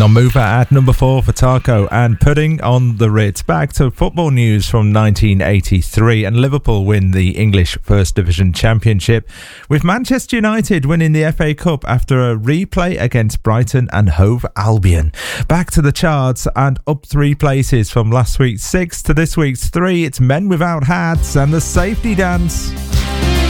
Non-mover at number 4 for Taco and Pudding on the Ritz. Back to football news from 1983, and Liverpool win the English First Division Championship, with Manchester United winning the FA Cup after a replay against Brighton and Hove Albion. Back to the charts and up 3 places from last week's 6 to this week's 3. It's Men Without Hats and the Safety Dance.